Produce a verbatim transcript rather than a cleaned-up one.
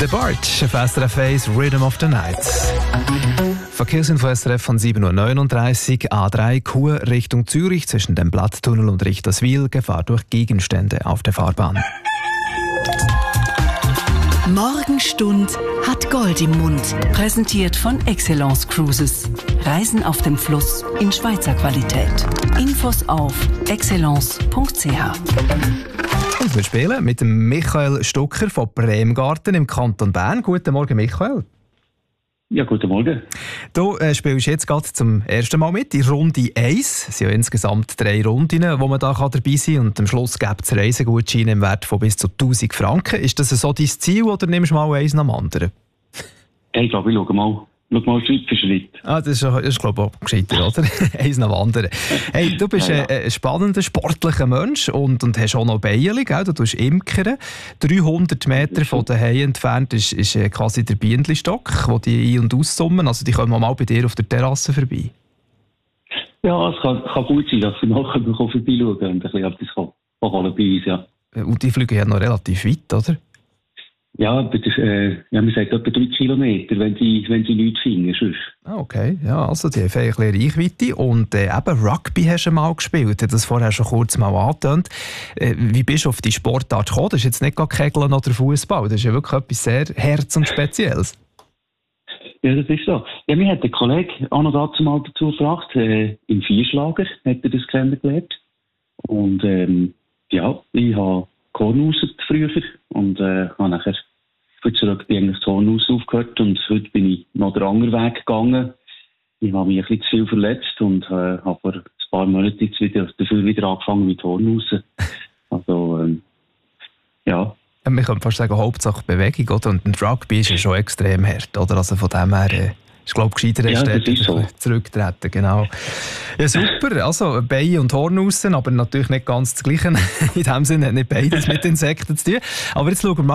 The Barge auf S R F eins Rhythm of the Night. Verkehrsinfo S R F von sieben Uhr neununddreißig, A drei Chur Richtung Zürich zwischen dem Blatttunnel und Richterswil, Gefahr durch Gegenstände auf der Fahrbahn. Morgenstund hat Gold im Mund. Präsentiert von Excellence Cruises. Reisen auf dem Fluss in Schweizer Qualität. Infos auf excellence punkt c h. Und wir spielen mit dem Michael Stucker von Bremgarten im Kanton Bern. Guten Morgen, Michael. Ja, guten Morgen. Du äh, spielst jetzt gerade zum ersten Mal mit in Runde eins. Es sind ja insgesamt drei Runden, wo man da dabei sein kann. Und am Schluss gibt es Reisegutscheine im Wert von bis zu tausend Franken. Ist das so dein Ziel oder nimmst du mal eins nach dem anderen? Hey, ich glaube, ich schaue mal. Schau mal Schritt für Schritt. Ah, das ist, das ist glaube ich, auch gescheiter, oder? Eins nach dem anderen. Hey, du bist ja, ja. ein spannender, sportlicher Mensch und, und hast auch noch Beine, gell? Du tust Imkern. dreihundert Meter von daheim entfernt ist, ist quasi der Bienenstock, wo die ein- und aussummen. Also die kommen mal bei dir auf der Terrasse vorbei. Ja, es kann, kann gut sein, dass sie nachher vorbeischauen und ein bisschen etwas holen bei uns, ja. Und die fliegen ja noch relativ weit, oder? Ja, aber das, äh, ja, man sagt etwa drei Kilometer, wenn sie, wenn sie nichts finden. Sonst. Ah, okay. Ja, also die haben ein bisschen Reichweite. Und äh, eben Rugby hast du mal gespielt. Du hast das vorher schon kurz mal angetönt. Äh, wie bist du auf die Sportart gekommen? Das ist jetzt nicht gerade Kegeln oder Fußball. Das ist ja wirklich etwas sehr Herz- und Spezielles. Ja, das ist so. Ja, mir hat ein Kollege auch noch dazu mal dazu gebracht, äh, im Vierschlager hat er das kennengelernt. Und ähm, ja, ich habe Kornhaus früher und äh, habe nachher zurück bei das Kornhaus aufgehört und heute bin ich noch den anderen Weg gegangen. Ich habe mich ein bisschen zu viel verletzt und äh, habe vor ein paar Monaten jetzt wieder, dafür wieder angefangen mit Kornhaus. Also, ähm, ja. Man kann fast sagen, Hauptsache Bewegung, oder? Und ein Rugby ist ja schon extrem hart, oder? Also von dem her... Äh Ich glaube, gescheiter ja, ist so. zurücktreten, genau. Ja, super. Also Beine und Horn raus, aber natürlich nicht ganz das Gleiche. In dem Sinne hat nicht beides mit Insekten zu tun. Aber jetzt schauen wir mal,